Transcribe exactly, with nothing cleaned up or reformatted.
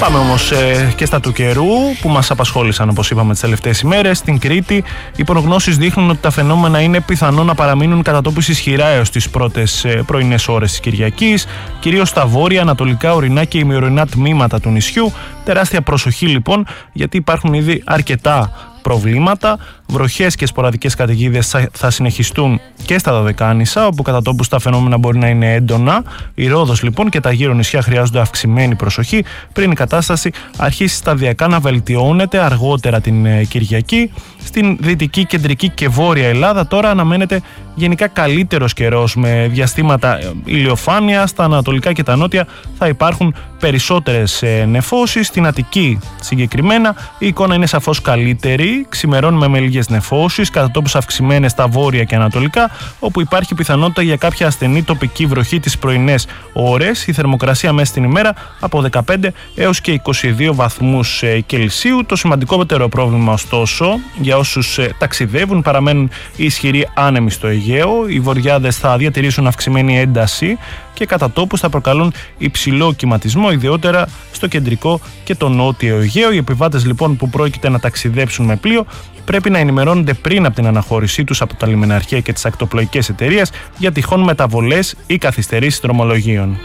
Πάμε όμως ε, και στα του καιρού που μας απασχόλησαν, όπως είπαμε, τις τελευταίες ημέρες. Στην Κρήτη οι προγνώσεις δείχνουν ότι τα φαινόμενα είναι πιθανό να παραμείνουν κατά τόπους ισχυρά έως τις πρώτες ε, πρωινές ώρες της Κυριακής, κυρίως στα βόρεια, ανατολικά, ορεινά και ημιορεινά τμήματα του νησιού. Τεράστια προσοχή λοιπόν, γιατί υπάρχουν ήδη αρκετά προβλήματα. Βροχές και σποραδικές καταιγίδες θα συνεχιστούν και στα Δωδεκάνησα, όπου κατά τόπους τα φαινόμενα μπορεί να είναι έντονα. Η Ρόδος λοιπόν και τα γύρω νησιά χρειάζονται αυξημένη προσοχή πριν η κατάσταση αρχίσει σταδιακά να βελτιώνεται αργότερα την Κυριακή. Στην δυτική, κεντρική και βόρεια Ελλάδα τώρα αναμένεται γενικά καλύτερος καιρός με διαστήματα ηλιοφάνεια. Στα ανατολικά και τα νότια θα υπάρχουν περισσότερες νεφώσεις. Στην Αττική συγκεκριμένα η εικόνα είναι σαφώς καλύτερη. Ξημερώνουμε με λίγες νεφώσεις, κατά τόπους αυξημένες στα βόρεια και ανατολικά, όπου υπάρχει πιθανότητα για κάποια ασθενή τοπική βροχή τις πρωινές ώρες. Η θερμοκρασία μέσα στην ημέρα από δεκαπέντε έως και είκοσι δύο βαθμούς Κελσίου. Το σημαντικότερο πρόβλημα ωστόσο για όσους ταξιδεύουν παραμένουν οι ισχυροί άνεμοι στο Αιγαίο. Οι βορειάδες θα διατηρήσουν αυξημένη ένταση και κατά τόπους θα προκαλούν υψηλό κυματισμό, ιδιαίτερα στο κεντρικό και το νότιο Αιγαίο. Οι επιβάτες λοιπόν που πρόκειται να ταξιδέψουν με πλοίο πρέπει να ενημερώνονται πριν από την αναχώρησή τους από τα λιμεναρχεία και τις ακτοπλοϊκές εταιρείες για τυχόν μεταβολές ή καθυστερήσεις δρομολογίων.